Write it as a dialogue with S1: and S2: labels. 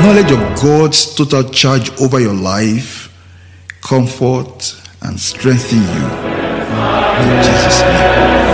S1: knowledge of God's total charge over your life comfort and strengthen you. In Jesus' name.